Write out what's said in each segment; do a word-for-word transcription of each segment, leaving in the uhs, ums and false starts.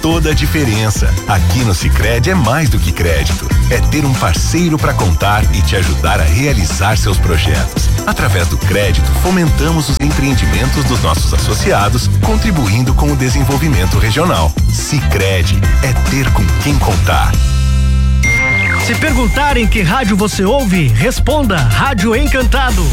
toda a diferença. Aqui no Sicredi é mais do que crédito, é ter um parceiro para contar e te ajudar a realizar seus projetos. Através do crédito, fomentamos os empreendimentos dos nossos associados, contribuindo com o desenvolvimento regional. Sicredi é ter com quem contar. Se perguntarem que rádio você ouve, responda Rádio Encantado.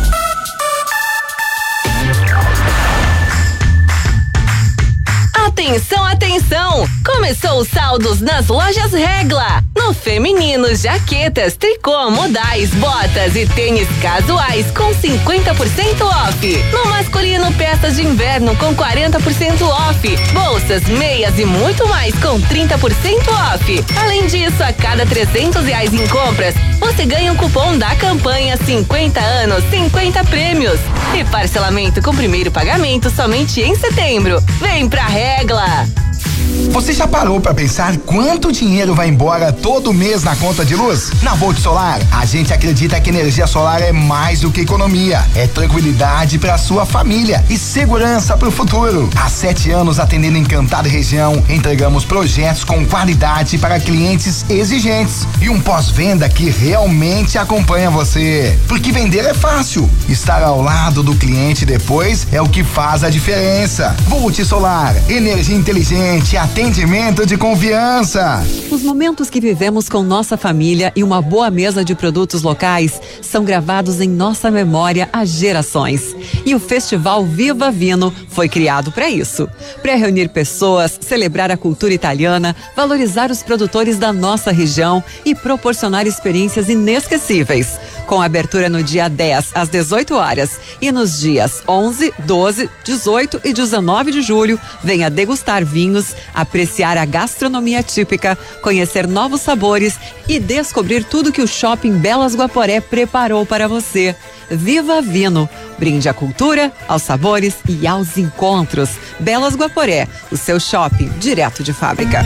Atenção, atenção! Começou os saldos nas lojas Regla. No feminino, jaquetas, tricô, modais, botas e tênis casuais com cinquenta por cento off. No masculino, peças de inverno com quarenta por cento off. Bolsas, meias e muito mais com trinta por cento off. Além disso, a cada trezentos reais em compras, você ganha um cupom da campanha cinquenta anos, cinquenta prêmios. E parcelamento com primeiro pagamento somente em setembro. Vem pra Regla! Você já parou para pensar quanto dinheiro vai embora todo mês na conta de luz? Na Volt Solar, a gente acredita que energia solar é mais do que economia, é tranquilidade para sua família e segurança para o futuro. Há sete anos atendendo Encantado Região, entregamos projetos com qualidade para clientes exigentes e um pós-venda que realmente acompanha você. Porque vender é fácil, estar ao lado do cliente depois é o que faz a diferença. Volt Solar, energia inteligente, atendimento de confiança. Os momentos que vivemos com nossa família e uma boa mesa de produtos locais são gravados em nossa memória há gerações. E o Festival Viva Vino foi criado para isso, para reunir pessoas, celebrar a cultura italiana, valorizar os produtores da nossa região e proporcionar experiências inesquecíveis. Com abertura no dia dez às dezoito horas e nos dias onze, doze, dezoito e dezenove de julho, venha degustar vinhos, apreciar a gastronomia típica, conhecer novos sabores e descobrir tudo que o Shopping Belas Guaporé preparou para você. Viva Vino! Brinde à cultura, aos sabores e aos encontros. Belas Guaporé, o seu shopping direto de fábrica.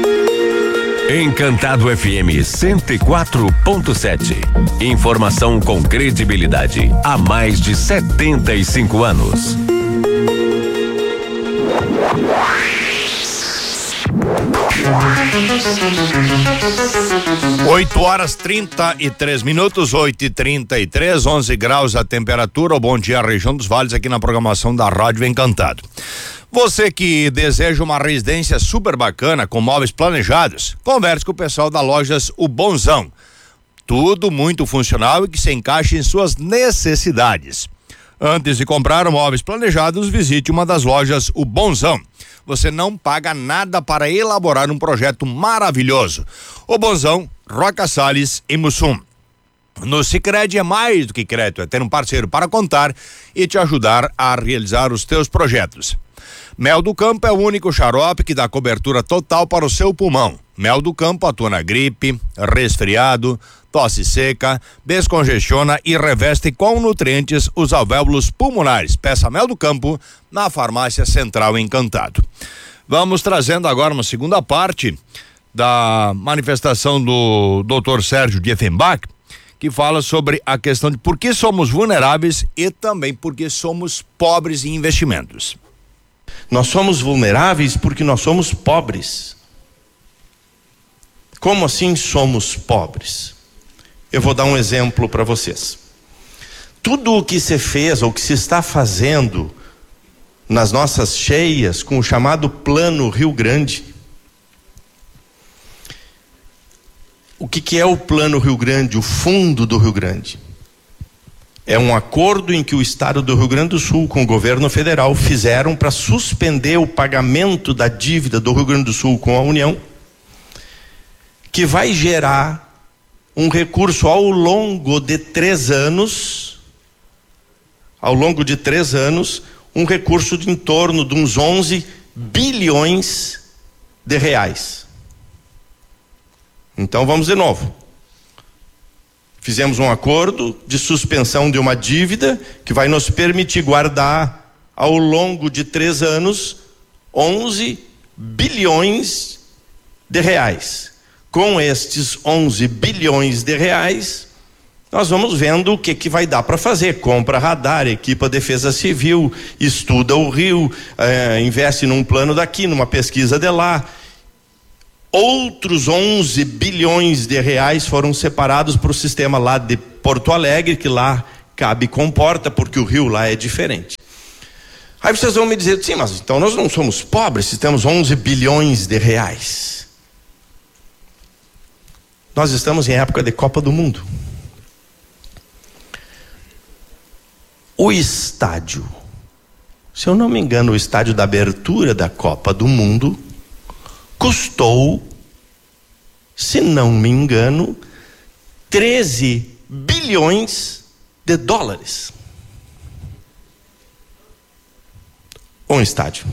Encantado F M cento e quatro ponto sete. Informação com credibilidade há mais de setenta e cinco anos. oito horas trinta e três minutos, oito e trinta e três, onze graus a temperatura. Bom dia, região dos vales, aqui na programação da Rádio Encantado. Você que deseja uma residência super bacana com móveis planejados, converse com o pessoal da Lojas O Bonzão. Tudo muito funcional e que se encaixe em suas necessidades. Antes de comprar móveis planejados, visite uma das lojas O Bonzão. Você não paga nada para elaborar um projeto maravilhoso. O Bonzão, Roca Salles e Mussum. No Sicredi é mais do que crédito, é ter um parceiro para contar e te ajudar a realizar os teus projetos. Mel do Campo é o único xarope que dá cobertura total para o seu pulmão. Mel do Campo atua na gripe, resfriado, tosse seca, descongestiona e reveste com nutrientes os alvéolos pulmonares. Peça Mel do Campo na Farmácia Central Encantado. Vamos trazendo agora uma segunda parte da manifestação do doutor Sérgio Diefenbach, que fala sobre a questão de por que somos vulneráveis e também por que somos pobres em investimentos. Nós somos vulneráveis porque nós somos pobres. Como assim somos pobres? Eu vou dar um exemplo para vocês. Tudo o que se fez ou que se está fazendo nas nossas cheias com o chamado Plano Rio Grande. O que que é o Plano Rio Grande? O Fundo do Rio Grande. É um acordo em que o Estado do Rio Grande do Sul com o governo federal fizeram para suspender o pagamento da dívida do Rio Grande do Sul com a União, que vai gerar um recurso ao longo de três anos, ao longo de três anos, um recurso de em torno de uns onze bilhões de reais. Então vamos de novo. Fizemos um acordo de suspensão de uma dívida que vai nos permitir guardar ao longo de três anos onze bilhões de reais. Com estes onze bilhões de reais, nós vamos vendo o que que vai dar para fazer. Compra radar, equipa a defesa civil, estuda o rio, eh, investe num plano daqui, numa pesquisa de lá. Outros onze bilhões de reais foram separados para o sistema lá de Porto Alegre, que lá cabe comporta, porque o rio lá é diferente. Aí vocês vão me dizer, sim, mas então nós não somos pobres se temos onze bilhões de reais. Nós estamos em época de Copa do Mundo. O estádio, se eu não me engano, o estádio da abertura da Copa do Mundo custou, se não me engano, treze bilhões de dólares. Um estádio.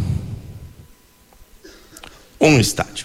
Um estádio.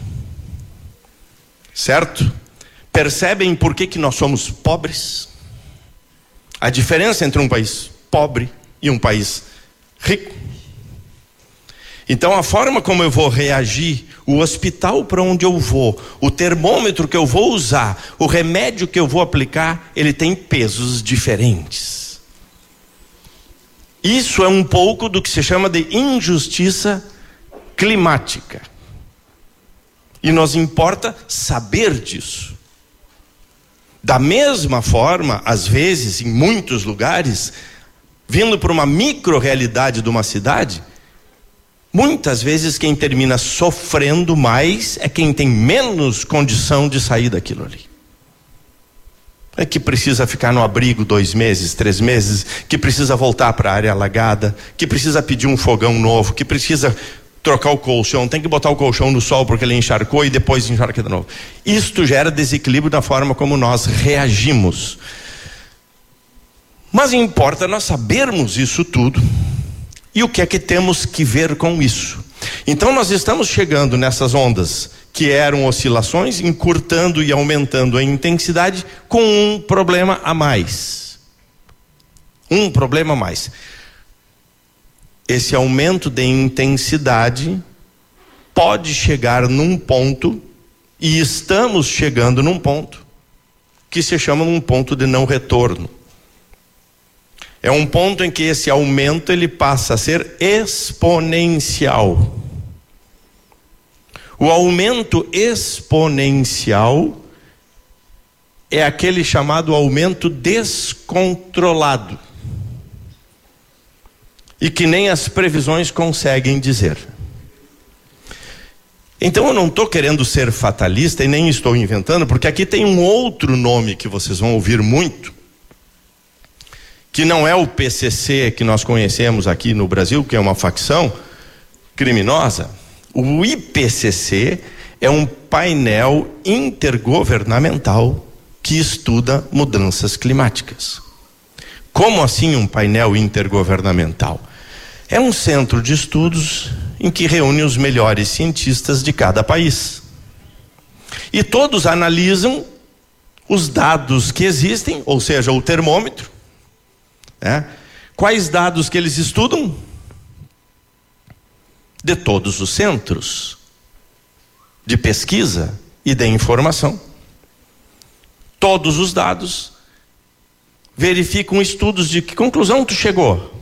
Certo? Percebem por que que nós somos pobres? A diferença entre um país pobre e um país rico. Então a forma como eu vou reagir, o hospital para onde eu vou, o termômetro que eu vou usar, o remédio que eu vou aplicar, ele tem pesos diferentes. Isso é um pouco do que se chama de injustiça climática. E nos importa saber disso. Da mesma forma, às vezes, em muitos lugares, vindo para uma micro-realidade de uma cidade, muitas vezes quem termina sofrendo mais é quem tem menos condição de sair daquilo ali. É que precisa ficar no abrigo dois meses, três meses, que precisa voltar para a área alagada, que precisa pedir um fogão novo, que precisa trocar o colchão, tem que botar o colchão no sol porque ele encharcou e depois encharca de novo. Isto gera desequilíbrio na forma como nós reagimos. Mas importa nós sabermos isso tudo e o que é que temos que ver com isso. Então nós estamos chegando nessas ondas que eram oscilações, encurtando e aumentando a intensidade com um problema a mais. Um problema a mais. Esse aumento de intensidade pode chegar num ponto, e estamos chegando num ponto, que se chama um ponto de não retorno. É um ponto em que esse aumento ele passa a ser exponencial. O aumento exponencial é aquele chamado aumento descontrolado. E que nem as previsões conseguem dizer. Então eu não estou querendo ser fatalista e nem estou inventando, porque aqui tem um outro nome que vocês vão ouvir muito, que não é o P C C que nós conhecemos aqui no Brasil, que é uma facção criminosa. O I P C C é um painel intergovernamental que estuda mudanças climáticas. Como assim um painel intergovernamental? É um centro de estudos em que reúne os melhores cientistas de cada país. E todos analisam os dados que existem, ou seja, o termômetro. Né? Quais dados que eles estudam? De todos os centros de pesquisa e de informação. Todos os dados verificam estudos de que conclusão tu chegou.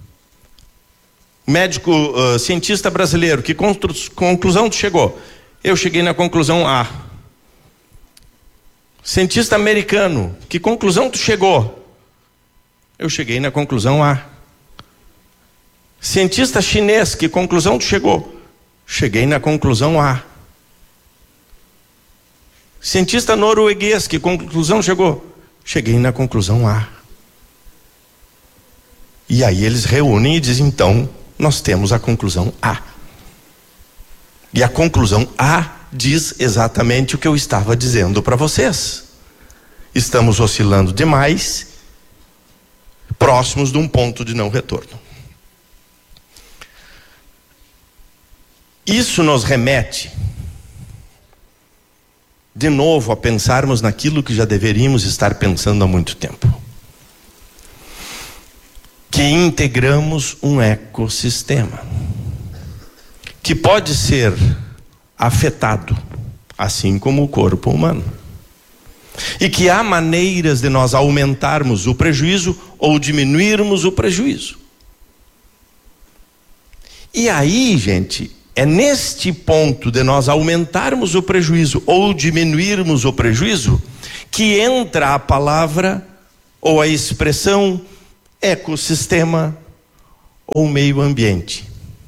Médico, uh, cientista brasileiro, que conclusão tu chegou? Eu cheguei na conclusão A. Cientista americano, que conclusão tu chegou? Eu cheguei na conclusão A. Cientista chinês, que conclusão tu chegou? Cheguei na conclusão A. Cientista norueguês, que conclusão chegou? Cheguei na conclusão A. E aí eles reúnem e dizem, então, nós temos a conclusão A. E a conclusão A diz exatamente o que eu estava dizendo para vocês. Estamos oscilando demais, próximos de um ponto de não retorno. Isso nos remete, de novo, a pensarmos naquilo que já deveríamos estar pensando há muito tempo. Que integramos um ecossistema que pode ser afetado, assim como o corpo humano. E que há maneiras de nós aumentarmos o prejuízo ou diminuirmos o prejuízo. E aí, gente, é neste ponto de nós aumentarmos o prejuízo ou diminuirmos o prejuízo que entra a palavra ou a expressão ecossistema ou meio ambiente.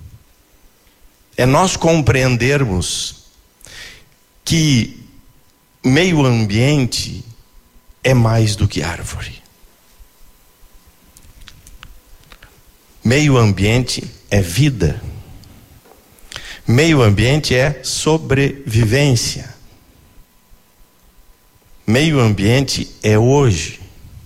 É nós compreendermos que meio ambiente é mais do que árvore. Meio ambiente é vida. Meio ambiente é sobrevivência. Meio ambiente é hoje.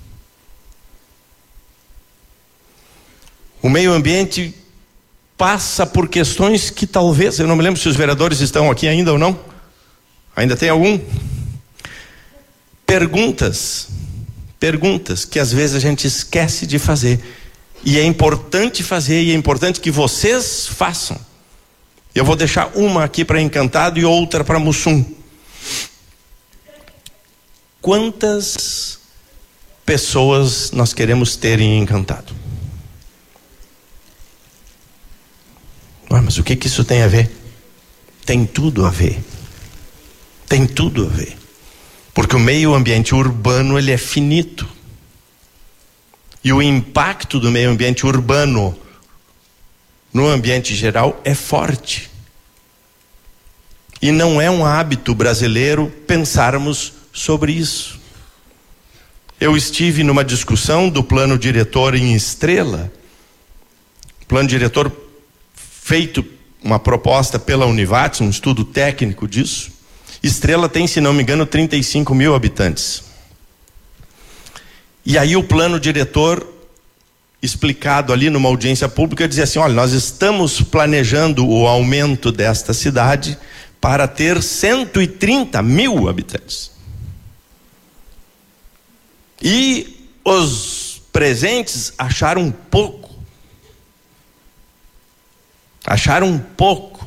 O meio ambiente passa por questões que talvez, eu não me lembro se os vereadores estão aqui ainda ou não. Ainda tem algum? Perguntas, perguntas que às vezes a gente esquece de fazer. E é importante fazer, e é importante que vocês façam. Eu vou deixar uma aqui para Encantado e outra para Mussum. Quantas pessoas nós queremos ter em Encantado? Ah, mas o que que isso tem a ver? Tem tudo a ver. Tem tudo a ver. Porque o meio ambiente urbano, ele é finito. E o impacto do meio ambiente urbano no ambiente geral é forte. E não é um hábito brasileiro pensarmos sobre isso. Eu estive numa discussão do plano diretor em Estrela. Plano diretor feito uma proposta pela Univates, um estudo técnico disso. Estrela tem, se não me engano, trinta e cinco mil habitantes. E aí o plano diretor, explicado ali numa audiência pública, dizia assim: olha, nós estamos planejando o aumento desta cidade para ter cento e trinta mil habitantes. E os presentes acharam pouco. Acharam pouco.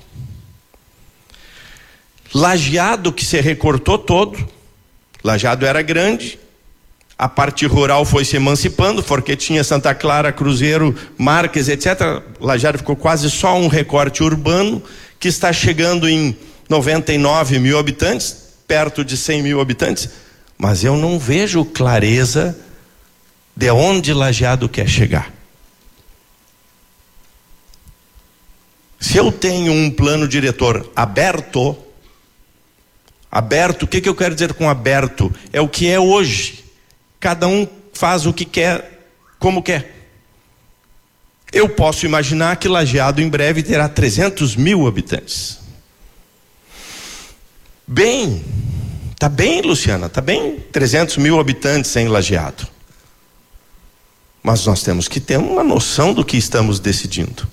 Lajeado, que se recortou todo. Lajeado era grande. A parte rural foi se emancipando, Forquetinha, Santa Clara, Cruzeiro, Marques, etcétera. Lajeado ficou quase só um recorte urbano, que está chegando em noventa e nove mil habitantes, perto de cem mil habitantes. Mas eu não vejo clareza de onde Lajeado quer chegar. Se eu tenho um plano diretor aberto, aberto, o que que eu quero dizer com aberto? É o que é hoje. Cada um faz o que quer, como quer. Eu posso imaginar que Lajeado em breve terá trezentos mil habitantes. Bem, tá bem, Luciana, tá bem, trezentos mil habitantes em Lajeado. Mas nós temos que ter uma noção do que estamos decidindo.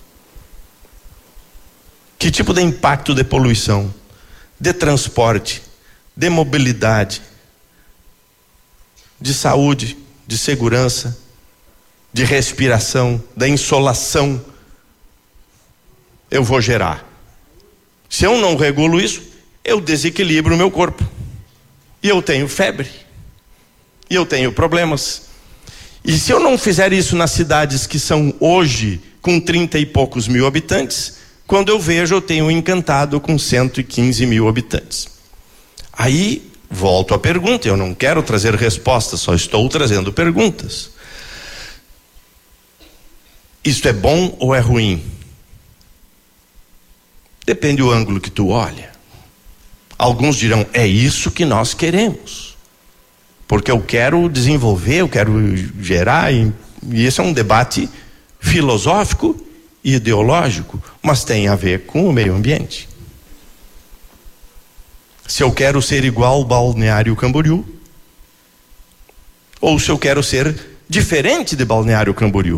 Que tipo de impacto de poluição, de transporte, de mobilidade, de saúde, de segurança, de respiração, da insolação eu vou gerar? Se eu não regulo isso, eu desequilibro o meu corpo. E eu tenho febre. E eu tenho problemas. E se eu não fizer isso nas cidades que são hoje com trinta e poucos mil habitantes, quando eu vejo, eu tenho Encantado com cento e quinze mil habitantes. Aí, volto à pergunta, eu não quero trazer respostas, só estou trazendo perguntas. Isto é bom ou é ruim? Depende do ângulo que tu olha. Alguns dirão, é isso que nós queremos. Porque eu quero desenvolver, eu quero gerar, e, e esse é um debate filosófico e ideológico, mas tem a ver com o meio ambiente. Se eu quero ser igual ao Balneário Camboriú, ou se eu quero ser diferente de Balneário Camboriú,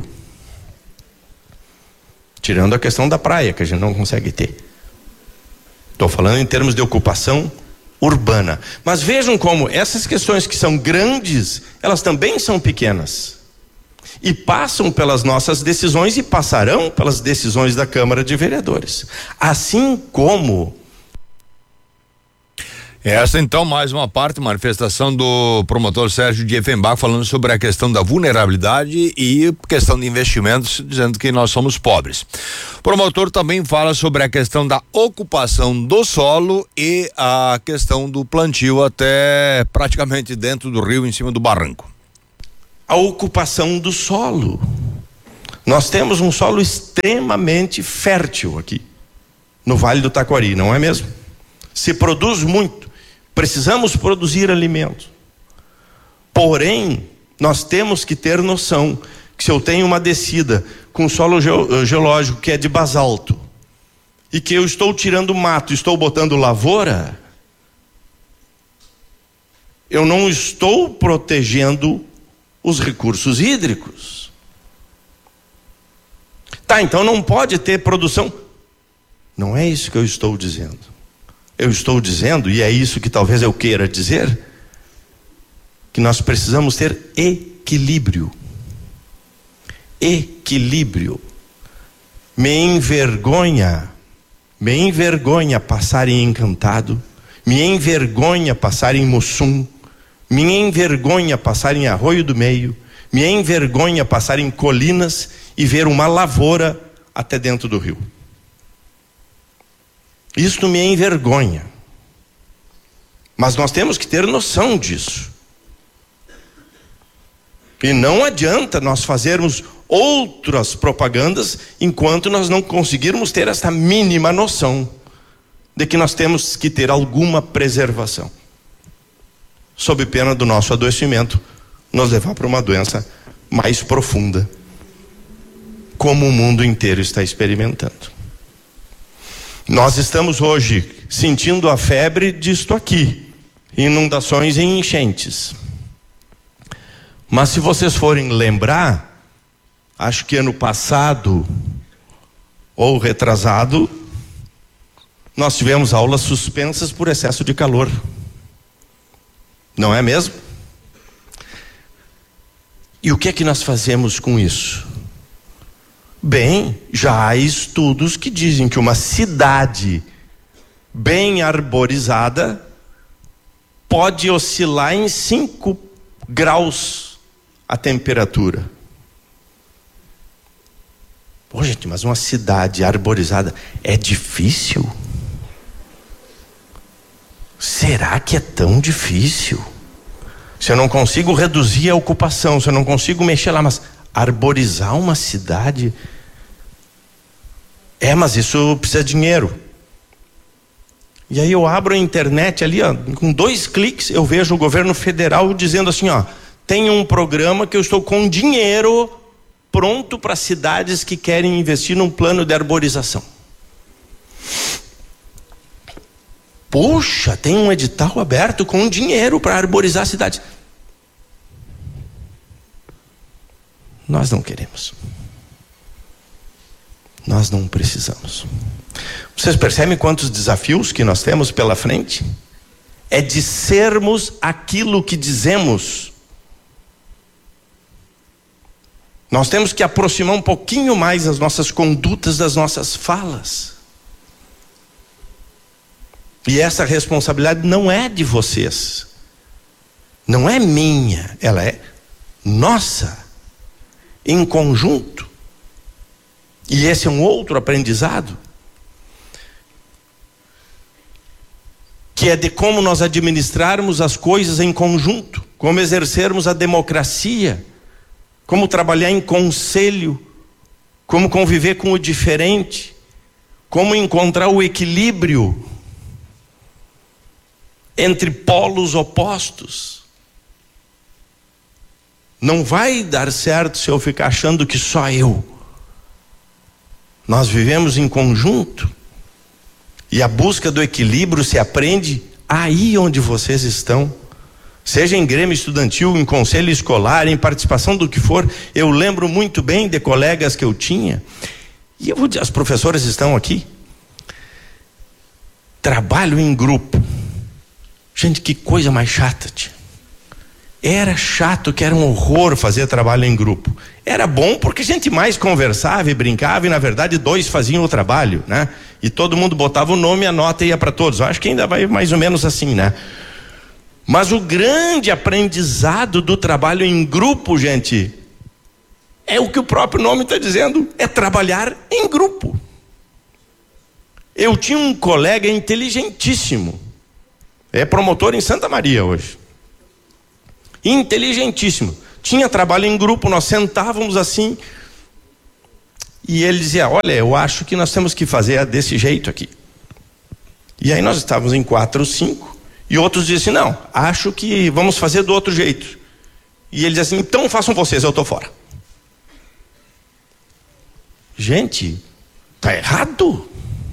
tirando a questão da praia, que a gente não consegue ter. Estou falando em termos de ocupação urbana. Mas vejam como essas questões que são grandes, elas também são pequenas. E passam pelas nossas decisões e passarão pelas decisões da Câmara de Vereadores. Assim como... Essa então mais uma parte, manifestação do promotor Sérgio Diefenbach falando sobre a questão da vulnerabilidade e questão de investimentos, dizendo que nós somos pobres. O promotor também fala sobre a questão da ocupação do solo e a questão do plantio até praticamente dentro do rio, em cima do barranco. A ocupação do solo. Nós temos um solo extremamente fértil aqui no Vale do Taquari, não é mesmo? Se produz muito. Precisamos produzir alimentos. Porém, nós temos que ter noção que se eu tenho uma descida com solo geológico que é de basalto e que eu estou tirando mato, estou botando lavoura, eu não estou protegendo os recursos hídricos. Tá, então não pode ter produção. Não é isso que eu estou dizendo. Eu estou dizendo, e é isso que talvez eu queira dizer, que nós precisamos ter equilíbrio. Equilíbrio. Me envergonha, me envergonha passar em Encantado, me envergonha passar em Mussum, me envergonha passar em Arroio do Meio, me envergonha passar em Colinas e ver uma lavoura até dentro do rio. Isto me envergonha. Mas nós temos que ter noção disso. E não adianta nós fazermos outras propagandas enquanto nós não conseguirmos ter essa mínima noção de que nós temos que ter alguma preservação, sob pena do nosso adoecimento nos levar para uma doença mais profunda, como o mundo inteiro está experimentando. Nós estamos hoje sentindo a febre disto aqui, inundações e enchentes. Mas se vocês forem lembrar, acho que ano passado ou retrasado, nós tivemos aulas suspensas por excesso de calor. Não é mesmo? E o que é que nós fazemos com isso? Bem, já há estudos que dizem que uma cidade bem arborizada pode oscilar em cinco graus a temperatura. Pô, gente, mas uma cidade arborizada é difícil? Será que é tão difícil? Se eu não consigo reduzir a ocupação, se eu não consigo mexer lá, mas arborizar uma cidade... É, mas isso precisa de dinheiro. E aí eu abro a internet ali, ó, com dois cliques eu vejo o governo federal dizendo assim, ó, tem um programa que eu estou com dinheiro pronto para cidades que querem investir num plano de arborização. Poxa, tem um edital aberto com dinheiro para arborizar a cidade. Nós não queremos. Nós não precisamos. Vocês percebem quantos desafios que nós temos pela frente? É de sermos aquilo que dizemos. Nós temos que aproximar um pouquinho mais as nossas condutas das nossas falas. E essa responsabilidade não é de vocês. Não é minha, ela é nossa, em conjunto. E esse é um outro aprendizado, que é de como nós administrarmos as coisas em conjunto, como exercermos a democracia, como trabalhar em conselho, como conviver com o diferente, como encontrar o equilíbrio entre polos opostos. Não vai dar certo se eu ficar achando que só eu. Nós vivemos em conjunto, e a busca do equilíbrio se aprende aí onde vocês estão, seja em grêmio estudantil, em conselho escolar, em participação do que for. Eu lembro muito bem de colegas que eu tinha, e eu vou dizer, as professoras estão aqui, trabalho em grupo. Gente, que coisa mais chata, tia. Era chato, que era um horror fazer trabalho em grupo. Era bom porque a gente mais conversava e brincava, e na verdade dois faziam o trabalho, né? e todo mundo botava o nome e a nota ia para todos. Eu acho que ainda vai mais ou menos assim, né? Mas o grande aprendizado do trabalho em grupo, gente, é o que o próprio nome está dizendo, é trabalhar em grupo. Eu tinha um colega inteligentíssimo, é promotor em Santa Maria hoje, inteligentíssimo, tinha trabalho em grupo, nós sentávamos assim, e ele dizia, olha, eu acho que nós temos que fazer desse jeito aqui. E aí nós estávamos em quatro ou cinco, e outros diziam assim, não, acho que vamos fazer do outro jeito. E ele dizia assim, então façam vocês, eu estou fora. Gente, tá errado.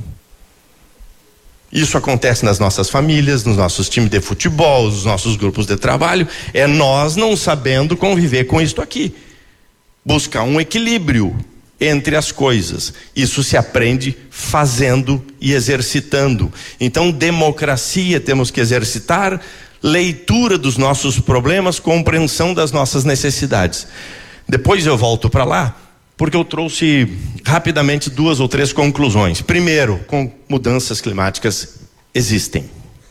Isso acontece nas nossas famílias, nos nossos times de futebol, nos nossos grupos de trabalho. É nós não sabendo conviver com isso aqui. Buscar um equilíbrio entre as coisas. Isso se aprende fazendo e exercitando. Então, democracia temos que exercitar, leitura dos nossos problemas, compreensão das nossas necessidades. Depois eu volto para lá, porque eu trouxe rapidamente duas ou três conclusões. Primeiro, com mudanças climáticas existem.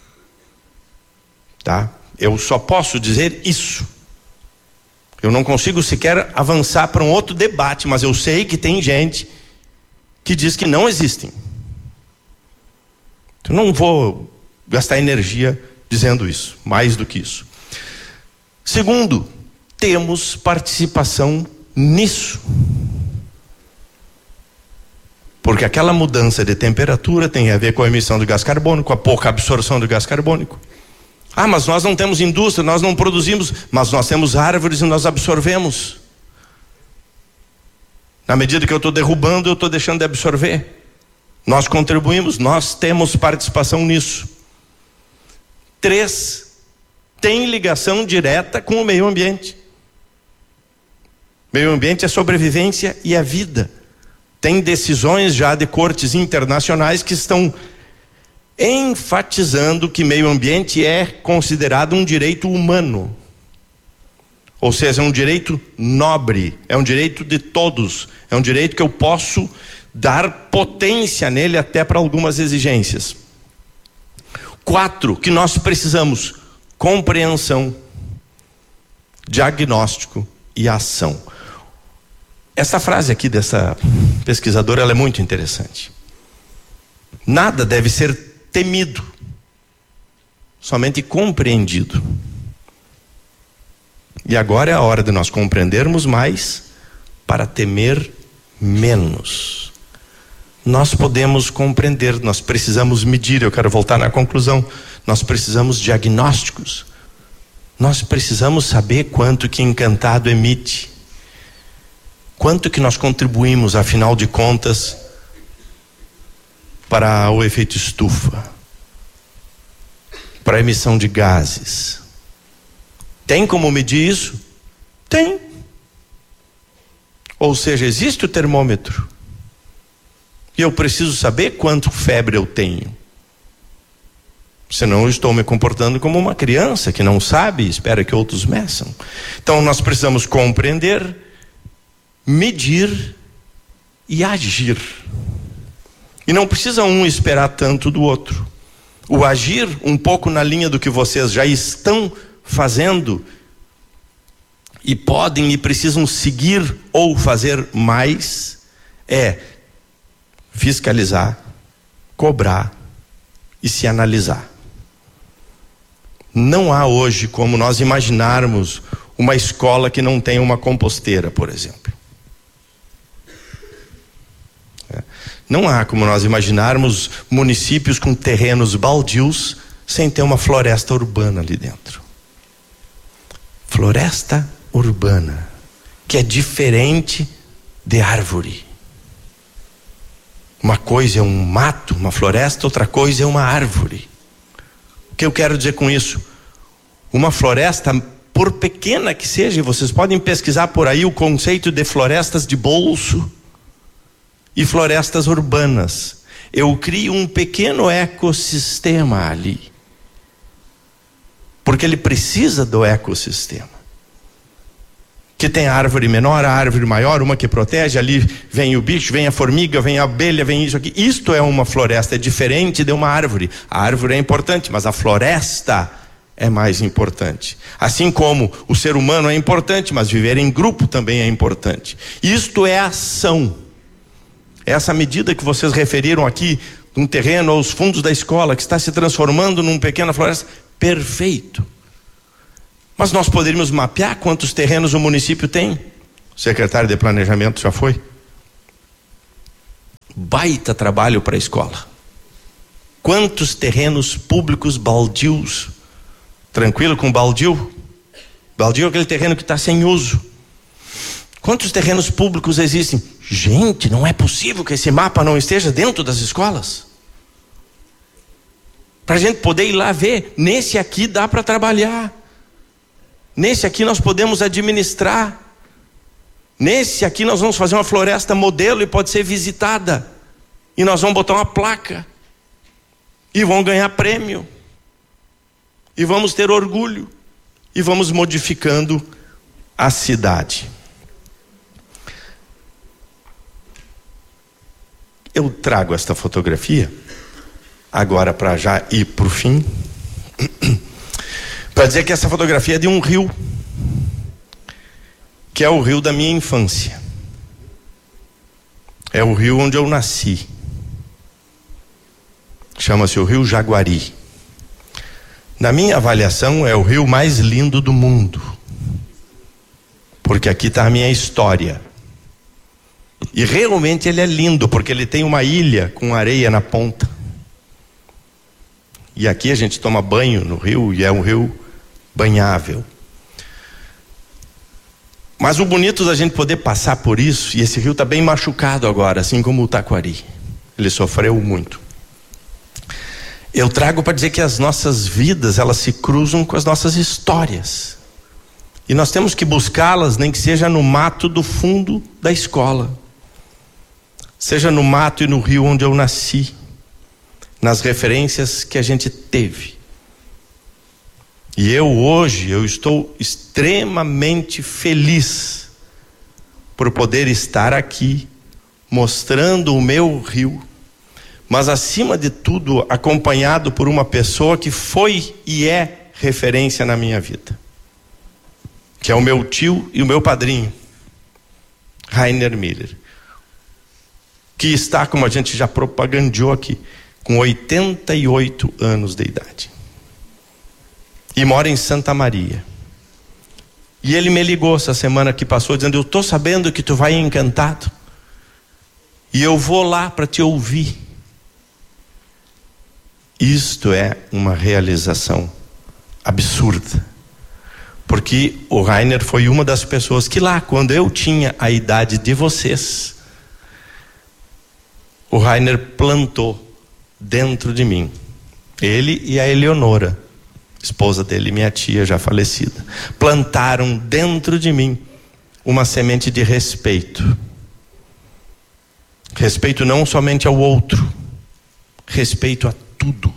Tá? Eu só posso dizer isso. Eu não consigo sequer avançar para um outro debate, mas eu sei que tem gente que diz que não existem. Eu não vou gastar energia dizendo isso, mais do que isso. Segundo, temos participação nisso. Porque aquela mudança de temperatura tem a ver com a emissão de gás carbônico, a pouca absorção de gás carbônico. Ah, mas nós não temos indústria, nós não produzimos, mas nós temos árvores e nós absorvemos. Na medida que eu estou derrubando, eu estou deixando de absorver. Nós contribuímos, nós temos participação nisso. Três, tem ligação direta com o meio ambiente. Meio ambiente é sobrevivência e a vida. Tem decisões já de cortes internacionais que estão enfatizando que meio ambiente é considerado um direito humano. Ou seja, é um direito nobre, é um direito de todos, é um direito que eu posso dar potência nele até para algumas exigências. Quatro, que nós precisamos compreensão, diagnóstico e ação. Essa frase aqui dessa pesquisadora, ela é muito interessante. Nada deve ser temido, somente compreendido. E agora é a hora de nós compreendermos mais para temer menos. Nós podemos compreender, nós precisamos medir, eu quero voltar na conclusão, nós precisamos de diagnósticos, nós precisamos saber quanto que Encantado emite, quanto que nós contribuímos, afinal de contas, para o efeito estufa, para a emissão de gases. Tem como medir isso? Tem. Ou seja, existe o termômetro. E eu preciso saber quanto febre eu tenho. Senão eu estou me comportando como uma criança que não sabe e espera que outros meçam. Então nós precisamos compreender, medir e agir. E não precisa um esperar tanto do outro. O agir, um pouco na linha do que vocês já estão fazendo e podem e precisam seguir ou fazer mais, é fiscalizar, cobrar e se analisar. Não há hoje como nós imaginarmos uma escola que não tenha uma composteira, por exemplo. Não há como nós imaginarmos municípios com terrenos baldios sem ter uma floresta urbana ali dentro. Floresta urbana, que é diferente de árvore. Uma coisa é um mato, uma floresta, outra coisa é uma árvore. O que eu quero dizer com isso? Uma floresta, por pequena que seja, vocês podem pesquisar por aí o conceito de florestas de bolso e florestas urbanas. Eu crio um pequeno ecossistema ali, porque ele precisa do ecossistema. que tem a árvore menor, a árvore maior, uma que protege, ali vem o bicho, vem a formiga, vem a abelha, vem isso aqui. Isto é uma floresta, é diferente de uma árvore. A árvore é importante, mas a floresta é mais importante. Assim como o ser humano é importante, mas viver em grupo também é importante. Isto é ação. Essa medida que vocês referiram aqui, um terreno aos fundos da escola, que está se transformando numa pequena floresta, perfeito. Mas nós poderíamos mapear quantos terrenos o município tem? O secretário de planejamento já foi? Baita trabalho para a escola. Quantos terrenos públicos baldios? Tranquilo com baldio? Baldio é aquele terreno que está sem uso. Quantos terrenos públicos existem? Gente, não é possível que esse mapa não esteja dentro das escolas. Para a gente poder ir lá ver, nesse aqui dá para trabalhar. Nesse aqui nós podemos administrar. Nesse aqui nós vamos fazer uma floresta modelo e pode ser visitada. E nós vamos botar uma placa. E vão ganhar prêmio. E vamos ter orgulho. E vamos modificando a cidade. Eu trago esta fotografia agora para já ir para o fim, para dizer que essa fotografia é de um rio, que é o rio da minha infância. É o rio onde eu nasci. Chama-se o Rio Jaguari. Na minha avaliação, é o rio mais lindo do mundo, porque aqui está a minha história. E realmente ele é lindo, porque ele tem uma ilha com areia na ponta. E aqui a gente toma banho no rio, e é um rio banhável. Mas o bonito da gente poder passar por isso, e esse rio está bem machucado agora, assim como o Taquari. Ele sofreu muito. Eu trago para dizer que as nossas vidas, elas se cruzam com as nossas histórias. E nós temos que buscá-las, nem que seja no mato do fundo da escola. Seja no mato e no rio onde eu nasci, nas referências que a gente teve. E eu hoje, eu estou extremamente feliz por poder estar aqui, mostrando o meu rio, mas acima de tudo, acompanhado por uma pessoa que foi e é referência na minha vida, que é o meu tio e o meu padrinho, Rainer Miller, que está, como a gente já propagandeou aqui, com oitenta e oito anos de idade. E mora em Santa Maria. E ele me ligou essa semana que passou, dizendo: eu estou sabendo que tu vai em Encantado, e eu vou lá para te ouvir. Isto é uma realização absurda. Porque o Rainer foi uma das pessoas que lá, quando eu tinha a idade de vocês, o Rainer plantou dentro de mim. Ele e a Eleonora, esposa dele, minha tia já falecida, plantaram dentro de mim uma semente de respeito. Respeito não somente ao outro, respeito a tudo.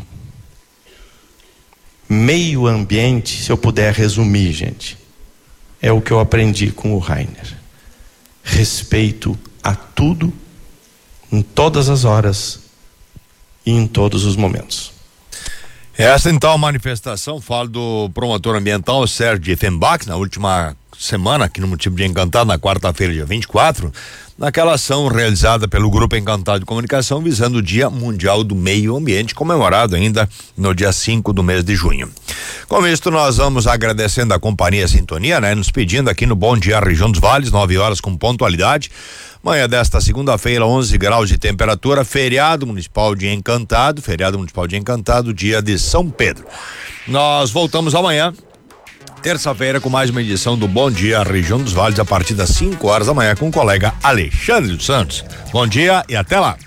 Meio ambiente, se eu puder resumir, gente, é o que eu aprendi com o Rainer. Respeito a tudo, em todas as horas e em todos os momentos. Essa então a manifestação, falo do promotor ambiental Sérgio Effenbach, na última semana aqui no município de Encantado, na quarta-feira, dia vinte e quatro, naquela ação realizada pelo Grupo Encantado de Comunicação, visando o Dia Mundial do Meio Ambiente, comemorado ainda no dia cinco do mês de junho. Com isso, nós vamos agradecendo a companhia e a sintonia, né? Nos pedindo aqui no Bom Dia Região dos Vales, nove horas com pontualidade. Manhã desta segunda-feira, onze graus de temperatura, feriado municipal de Encantado, feriado municipal de Encantado, dia de São Pedro. Nós voltamos amanhã, terça-feira, com mais uma edição do Bom Dia Região dos Vales, a partir das cinco horas da manhã, com o colega Alexandre dos Santos. Bom dia e até lá.